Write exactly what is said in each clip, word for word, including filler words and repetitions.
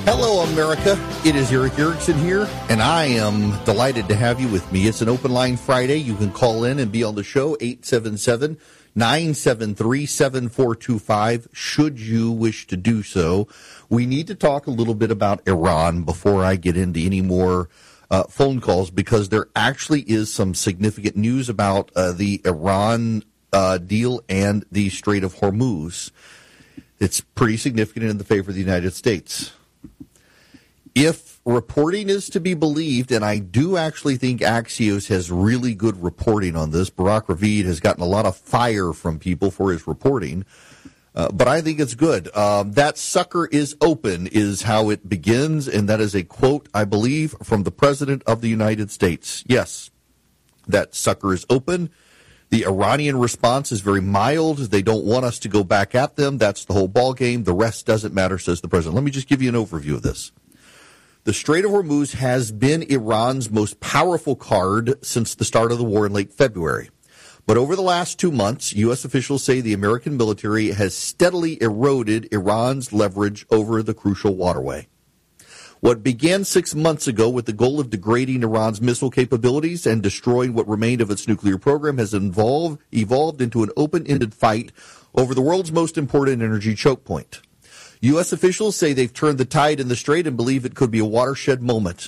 Hello, America. It is Eric Erickson here, and I am delighted to have you with me. It's an open line Friday. You can call in and be on the show, eight seven seven, nine seven three, seven four two five, should you wish to do so. We need to talk a little bit about Iran before I get into any more uh, phone calls, because there actually is some significant news about uh, the Iran uh, deal and the Strait of Hormuz. It's pretty significant in the favor of the United States. If reporting is to be believed, and I do actually think Axios has really good reporting on this, Barack Ravid has gotten a lot of fire from people for his reporting, uh, but I think it's good. Um, that sucker is open is how it begins, and that is a quote, I believe, from the President of the United States. Yes, that sucker is open. The Iranian response is very mild. They don't want us to go back at them. That's the whole ballgame. The rest doesn't matter, says the President. Let me just give you an overview of this. The Strait of Hormuz has been Iran's most powerful card since the start of the war in late February. But over the last two months, U S officials say the American military has steadily eroded Iran's leverage over the crucial waterway. What began six months ago with the goal of degrading Iran's missile capabilities and destroying what remained of its nuclear program has involved, evolved into an open-ended fight over the world's most important energy choke point. U S officials say they've turned the tide in the strait and believe it could be a watershed moment.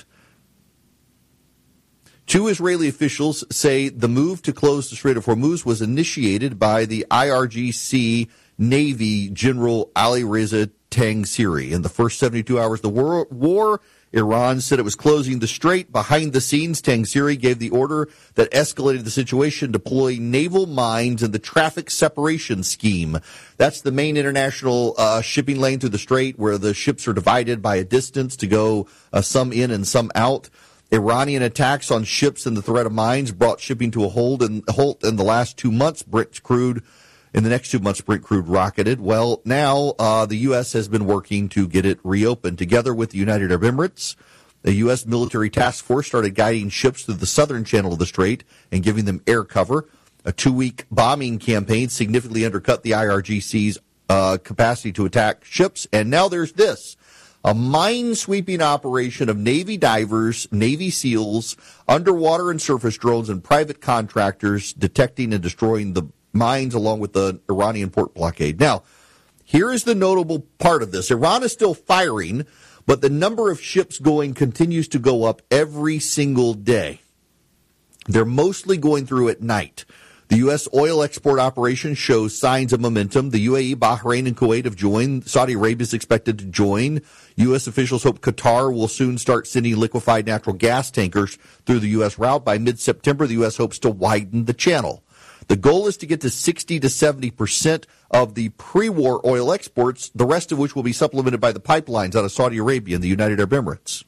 Two Israeli officials say the move to close the Strait of Hormuz was initiated by the I R G C Navy General Ali Reza Tangsiri. In the first seventy-two hours of the war, war, Iran said it was closing the strait. Behind the scenes, Tangsiri gave the order that escalated the situation, deploying naval mines in the traffic separation scheme. That's the main international uh, shipping lane through the strait, where the ships are divided by a distance to go uh, some in and some out. Iranian attacks on ships and the threat of mines brought shipping to a hold in, halt in the last two months. Brent crude, in the next two months, Brent crude rocketed. Well, now uh, the U S has been working to get it reopened. Together with the United Arab Emirates, the U S military task force started guiding ships through the southern channel of the strait and giving them air cover. A two-week bombing campaign significantly undercut the I R G C's uh, capacity to attack ships. And now there's this. A mine-sweeping operation of Navy divers, Navy SEALs, underwater and surface drones, and private contractors detecting and destroying the mines along with the Iranian port blockade. Now, here is the notable part of this. Iran is still firing, but the number of ships going continues to go up every single day. They're mostly going through at night. The U S oil export operation shows signs of momentum. The U A E, Bahrain, and Kuwait have joined. Saudi Arabia is expected to join. U S officials hope Qatar will soon start sending liquefied natural gas tankers through the U S route. By mid-September, the U S hopes to widen the channel. The goal is to get to sixty to seventy percent of the pre-war oil exports, the rest of which will be supplemented by the pipelines out of Saudi Arabia and the United Arab Emirates.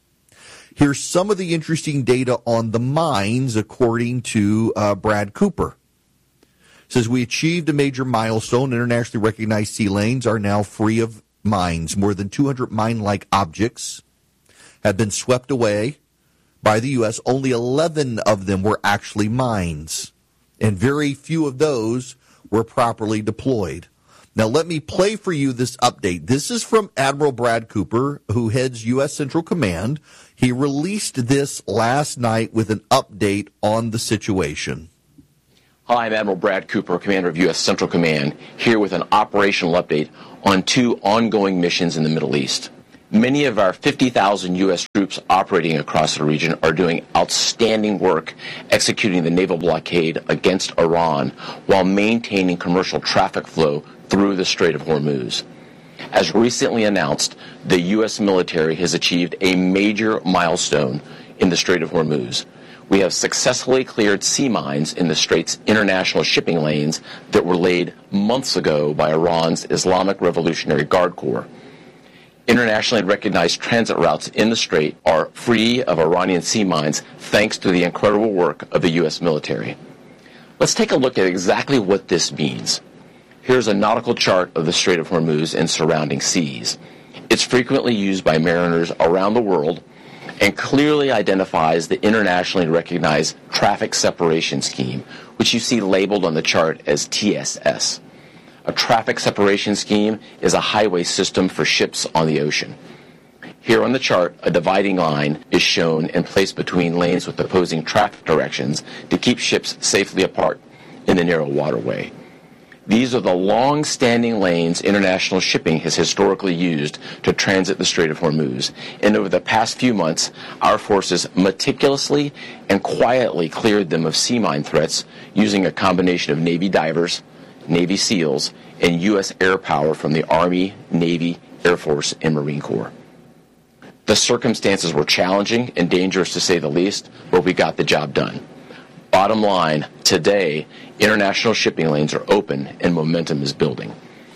Here's some of the interesting data on the mines, according to uh, Brad Cooper. It says, we achieved a major milestone. Internationally recognized sea lanes are now free of mines. More than two hundred mine-like objects have been swept away by the U S. Only eleven of them were actually mines, and very few of those were properly deployed. Now, let me play for you this update. This is from Admiral Brad Cooper, who heads U S Central Command. He released this last night with an update on the situation. Hi, I'm Admiral Brad Cooper, Commander of U S Central Command, here with an operational update on two ongoing missions in the Middle East. Many of our fifty thousand U S troops operating across the region are doing outstanding work executing the naval blockade against Iran while maintaining commercial traffic flow through the Strait of Hormuz. As recently announced, the U S military has achieved a major milestone in the Strait of Hormuz. We have successfully cleared sea mines in the Strait's international shipping lanes that were laid months ago by Iran's Islamic Revolutionary Guard Corps. Internationally recognized transit routes in the Strait are free of Iranian sea mines thanks to the incredible work of the U S military. Let's take a look at exactly what this means. Here's a nautical chart of the Strait of Hormuz and surrounding seas. It's frequently used by mariners around the world and clearly identifies the internationally recognized traffic separation scheme, which you see labeled on the chart as T S S. A traffic separation scheme is a highway system for ships on the ocean. Here on the chart, a dividing line is shown and placed between lanes with opposing traffic directions to keep ships safely apart in the narrow waterway. These are the long-standing lanes international shipping has historically used to transit the Strait of Hormuz. And over the past few months, our forces meticulously and quietly cleared them of sea mine threats using a combination of Navy divers, Navy SEALs, and U S air power from the Army, Navy, Air Force, and Marine Corps. The circumstances were challenging and dangerous to say the least, but we got the job done. Bottom line, today, international shipping lanes are open and momentum is building.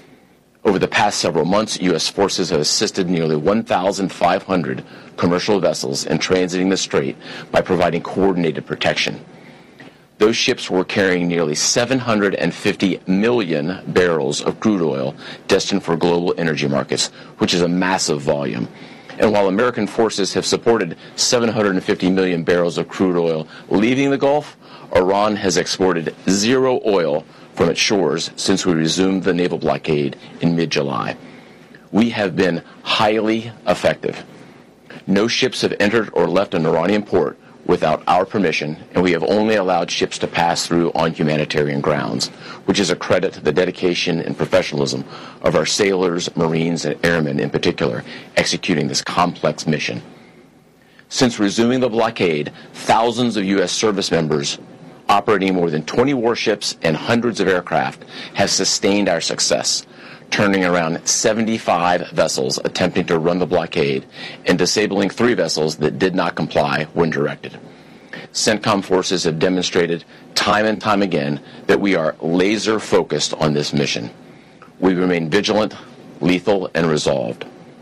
Over the past several months, U S forces have assisted nearly one thousand five hundred commercial vessels in transiting the strait by providing coordinated protection. Those ships were carrying nearly seven hundred fifty million barrels of crude oil destined for global energy markets, which is a massive volume. And while American forces have supported seven hundred fifty million barrels of crude oil leaving the Gulf, Iran has exported zero oil from its shores since we resumed the naval blockade in mid-July. We have been highly effective. No ships have entered or left an Iranian port without our permission, and we have only allowed ships to pass through on humanitarian grounds, which is a credit to the dedication and professionalism of our sailors, Marines, and airmen in particular, executing this complex mission. Since resuming the blockade, thousands of U S service members operating more than twenty warships and hundreds of aircraft have sustained our success, turning around seventy-five vessels attempting to run the blockade and disabling three vessels that did not comply when directed. CENTCOM forces have demonstrated time and time again that we are laser focused on this mission. We remain vigilant, lethal, and resolved.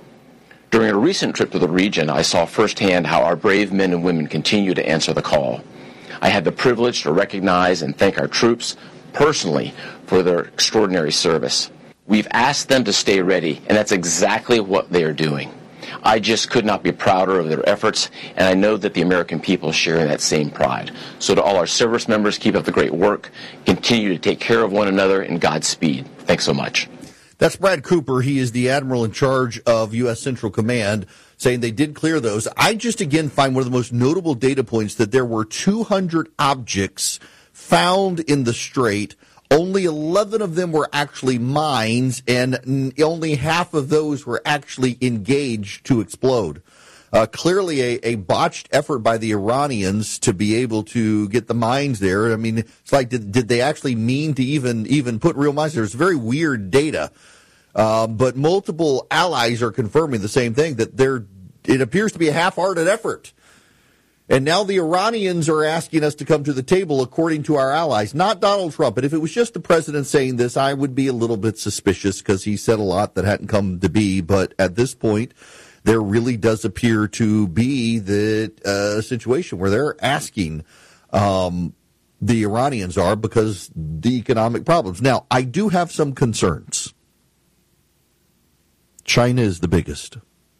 During a recent trip to the region, I saw firsthand how our brave men and women continue to answer the call. I had the privilege to recognize and thank our troops personally for their extraordinary service. We've asked them to stay ready, and that's exactly what they are doing. I just could not be prouder of their efforts, and I know that the American people share in that same pride. So to all our service members, keep up the great work. Continue to take care of one another, and Godspeed. Thanks so much. That's Brad Cooper. He is the admiral in charge of U S Central Command, saying they did clear those. I just, again, find one of the most notable data points that there were two hundred objects found in the strait. Only eleven of them were actually mines, and only half of those were actually engaged to explode. Uh, clearly a, a botched effort by the Iranians to be able to get the mines there. I mean, it's like, did, did they actually mean to even, even put real mines there? There's very weird data. Uh, but multiple allies are confirming the same thing, that there, it appears to be a half-hearted effort. And now the Iranians are asking us to come to the table according to our allies, not Donald Trump. But if it was just the president saying this, I would be a little bit suspicious because he said a lot that hadn't come to be. But at this point, there really does appear to be the uh, situation where they're asking, um, the Iranians are, because the economic problems. Now, I do have some concerns. China is the biggest.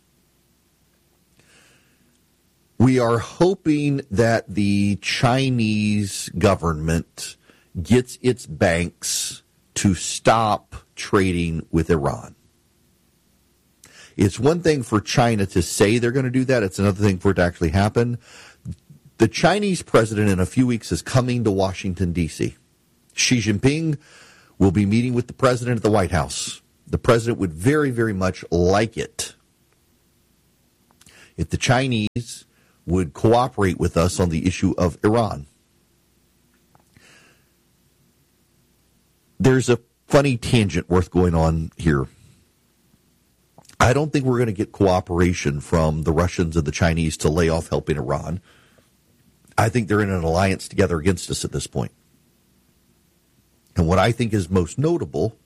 We are hoping that the Chinese government gets its banks to stop trading with Iran. It's one thing for China to say they're going to do that. It's another thing for it to actually happen. The Chinese president in a few weeks is coming to Washington, D C Xi Jinping will be meeting with the president at the White House. The president would very, very much like it if the Chinese would cooperate with us on the issue of Iran. There's a funny tangent worth going on here. I don't think we're going to get cooperation from the Russians and the Chinese to lay off helping Iran. I think they're in an alliance together against us at this point. And what I think is most notable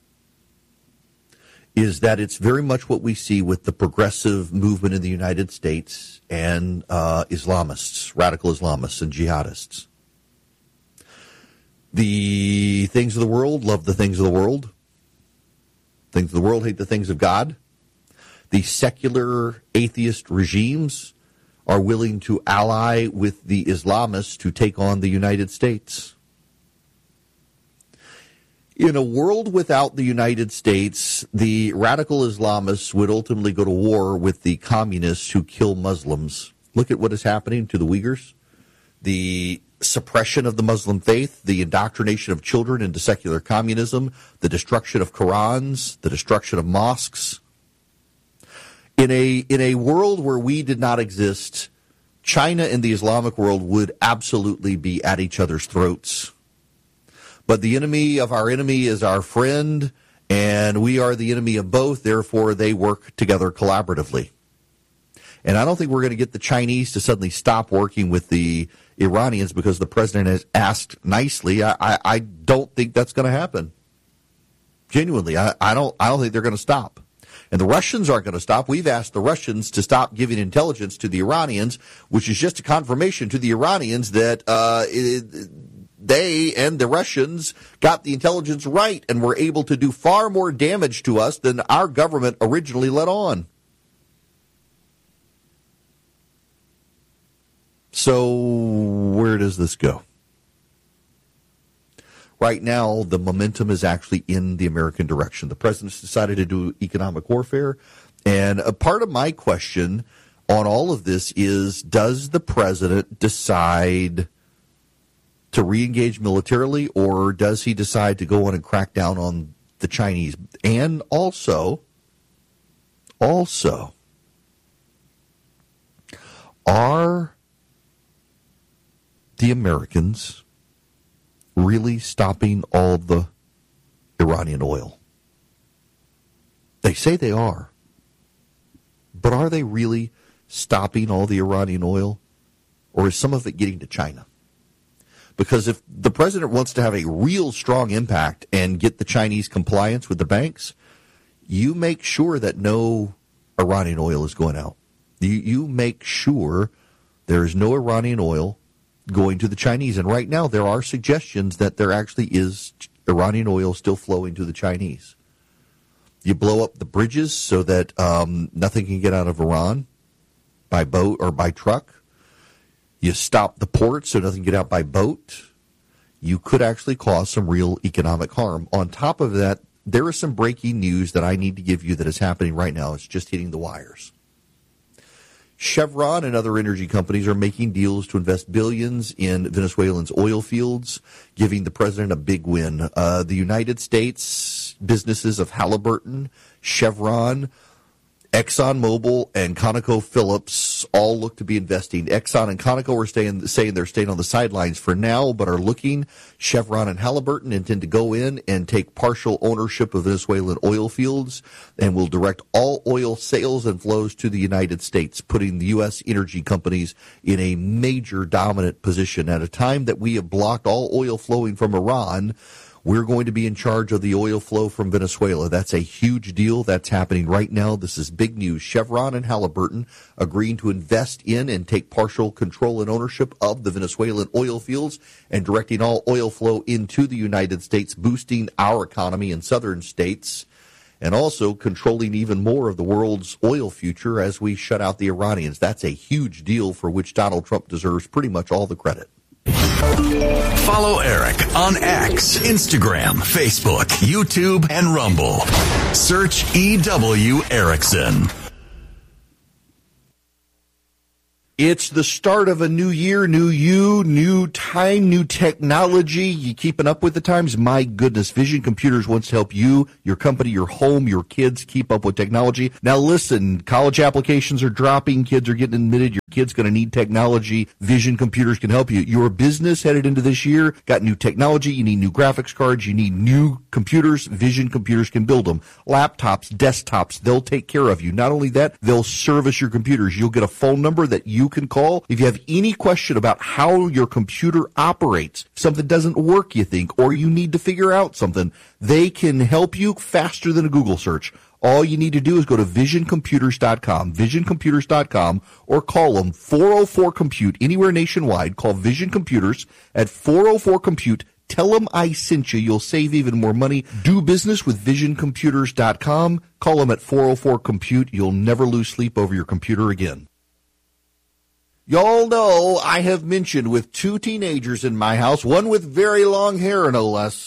is that it's very much what we see with the progressive movement in the United States and uh, Islamists, radical Islamists and jihadists. The things of the world love the things of the world. Things of the world hate the things of God. The secular atheist regimes are willing to ally with the Islamists to take on the United States. In a world without the United States, the radical Islamists would ultimately go to war with the communists who kill Muslims. Look at what is happening to the Uyghurs. The suppression of the Muslim faith, the indoctrination of children into secular communism, the destruction of Qurans, the destruction of mosques. In a, in a world where we did not exist, China and the Islamic world would absolutely be at each other's throats. But the enemy of our enemy is our friend, and we are the enemy of both. Therefore, they work together collaboratively. And I don't think we're going to get the Chinese to suddenly stop working with the Iranians because the president has asked nicely. I, I, I don't think that's going to happen. Genuinely, I, I don't. I don't think they're going to stop. And the Russians aren't going to stop. We've asked the Russians to stop giving intelligence to the Iranians, which is just a confirmation to the Iranians that uh, it, they and the Russians got the intelligence right and were able to do far more damage to us than our government originally let on. So where does this go? Right now, the momentum is actually in the American direction. The president's decided to do economic warfare. And a part of my question on all of this is, does the president decide to re-engage militarily, or does he decide to go on and crack down on the Chinese? And also, also, are the Americans really stopping all the Iranian oil? They say they are. But are they really stopping all the Iranian oil? Or is some of it getting to China? Because if the president wants to have a real strong impact and get the Chinese compliance with the banks, you make sure that no Iranian oil is going out. You, you make sure there is no Iranian oil going to the Chinese. And right now there are suggestions that there actually is Iranian oil still flowing to the Chinese. You blow up the bridges so that um, nothing can get out of Iran by boat or by truck. You stop the ports so nothing can get out by boat. You could actually cause some real economic harm. On top of that, there is some breaking news that I need to give you that is happening right now. It's just hitting the wires. Chevron and other energy companies are making deals to invest billions in Venezuelans' oil fields, giving the president a big win. Uh, the United States businesses of Halliburton, Chevron, ExxonMobil, and ConocoPhillips all look to be investing. Exxon and Conoco are staying, saying they're staying on the sidelines for now, but are looking. Chevron and Halliburton intend to go in and take partial ownership of Venezuelan oil fields and will direct all oil sales and flows to the United States, putting the U S energy companies in a major dominant position. At a time that we have blocked all oil flowing from Iran, we're going to be in charge of the oil flow from Venezuela. That's a huge deal. That's happening right now. This is big news. Chevron and Halliburton agreeing to invest in and take partial control and ownership of the Venezuelan oil fields and directing all oil flow into the United States, boosting our economy in southern states, and also controlling even more of the world's oil future as we shut out the Iranians. That's a huge deal for which Donald Trump deserves pretty much all the credit. Follow Eric on X, Instagram, Facebook, YouTube, and Rumble. Search E W Erickson. It's the start of a new year, new you, new time, new technology. You keeping up with the times? My goodness, Vision Computers wants to help you, your company, your home, your kids keep up with technology. Now listen, college applications are dropping, kids are getting admitted, your kid's going to need technology. Vision Computers can help you. Your business headed into this year, got new technology, you need new graphics cards, you need new computers. Vision Computers can build them. Laptops, desktops, they'll take care of you. Not only that, they'll service your computers. You'll get a phone number that you can call if you have any question about how your computer operates. If something doesn't work, you think, or you need to figure out something, they can help you faster than a Google search. All you need to do is go to vision computers dot com, vision computers dot com, or call them four oh four compute anywhere nationwide. Call Vision Computers at four oh four compute. Tell them I sent you. You'll save even more money. Do business with vision computers dot com. Call them at four oh four compute. You'll never lose sleep over your computer again. Y'all know I have mentioned with two teenagers in my house, one with very long hair, no less.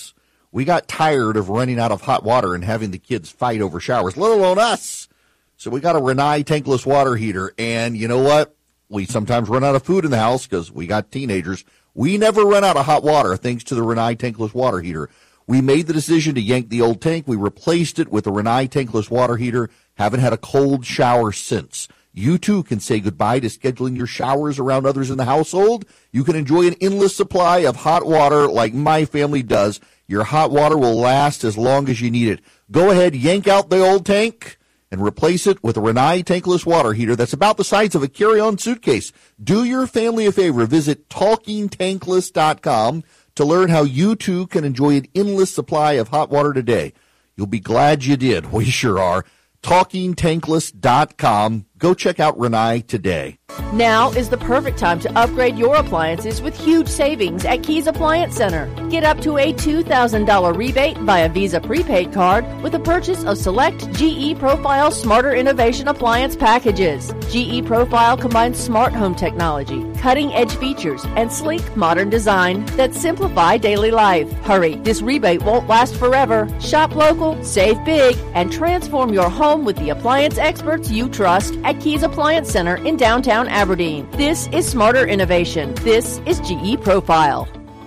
we got tired of running out of hot water and having the kids fight over showers, let alone us. So we got a Rinnai tankless water heater. And you know what? We sometimes run out of food in the house because we got teenagers. We never run out of hot water thanks to the Rinnai tankless water heater. We made the decision to yank the old tank. We replaced it with a Rinnai tankless water heater. Haven't had a cold shower since. You too can say goodbye to scheduling your showers around others in the household. You can enjoy an endless supply of hot water like my family does. Your hot water will last as long as you need it. Go ahead, yank out the old tank and replace it with a Rinnai tankless water heater that's about the size of a carry-on suitcase. Do your family a favor. Visit talking tankless dot com to learn how you too can enjoy an endless supply of hot water today. You'll be glad you did. We sure are. talking tankless dot com. Go check out Rinnai today. Now is the perfect time to upgrade your appliances with huge savings at Keys Appliance Center. Get up to a two thousand dollars rebate via Visa prepaid card with the purchase of select G E Profile Smarter Innovation Appliance packages. G E Profile combines smart home technology, cutting-edge features, and sleek modern design that simplify daily life. Hurry, this rebate won't last forever. Shop local, save big, and transform your home with the appliance experts you trust at Keys Appliance Center in downtown Aberdeen. This is smarter innovation. This is G E Profile.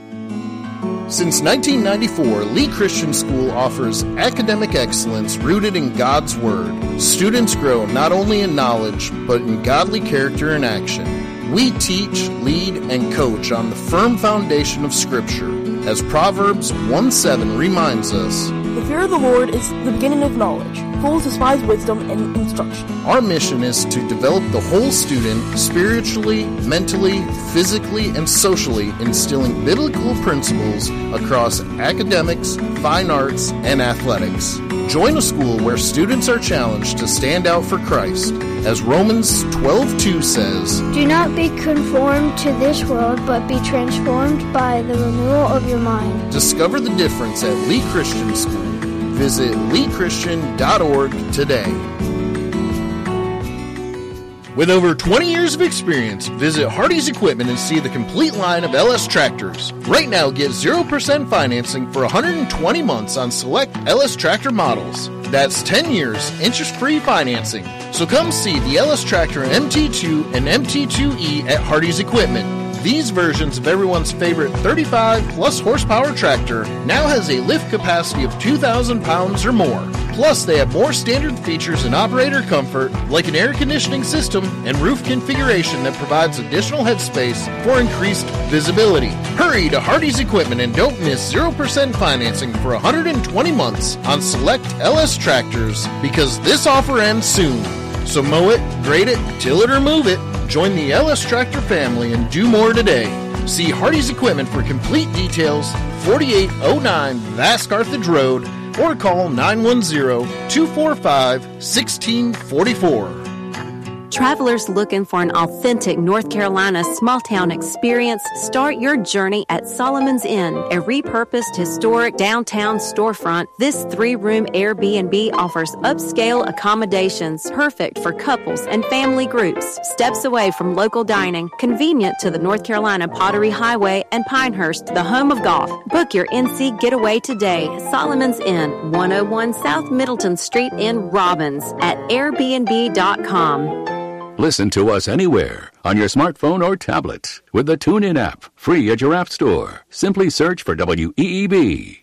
Since nineteen ninety-four, Lee Christian School offers academic excellence rooted in God's Word. Students grow not only in knowledge, but in godly character and action. We teach, lead, and coach on the firm foundation of Scripture. As Proverbs one seven reminds us, "The fear of the Lord is the beginning of knowledge. Fools despise wisdom and instruction." Our mission is to develop the whole student spiritually, mentally, physically, and socially, instilling biblical principles across academics, fine arts, and athletics. Join a school where students are challenged to stand out for Christ. As Romans twelve two says, "Do not be conformed to this world, but be transformed by the renewal of your mind." Discover the difference at Lee Christian School. Visit lee christian dot org today. With over twenty years of experience, visit Hardy's Equipment and see the complete line of L S tractors. Right now, get zero percent financing for one hundred twenty months on select L S tractor models. That's ten years, interest-free financing. So come see the L S Tractor M T two and M T two E at Hardy's Equipment. These versions of everyone's favorite thirty-five plus horsepower tractor now has a lift capacity of two thousand pounds or more. Plus, they have more standard features and operator comfort, like an air conditioning system and roof configuration that provides additional headspace for increased visibility. Hurry to Hardy's Equipment and don't miss zero percent financing for one hundred twenty months on select L S tractors, because this offer ends soon. So mow it, grade it, till it or move it. Join the L S Tractor family and do more today. See Hardy's Equipment for complete details, forty-eight oh nine Vask Carthage Road, or call nine one zero, two four five, one six four four. Travelers looking for an authentic North Carolina small-town experience, start your journey at Solomon's Inn, a repurposed historic downtown storefront. This three-room Airbnb offers upscale accommodations perfect for couples and family groups. Steps away from local dining, convenient to the North Carolina Pottery Highway and Pinehurst, the home of golf. Book your N C getaway today. Solomon's Inn, one oh one South Middleton Street in Robbins at airbnb dot com. Listen to us anywhere on your smartphone or tablet with the TuneIn app, free at your app store. Simply search for W E E B.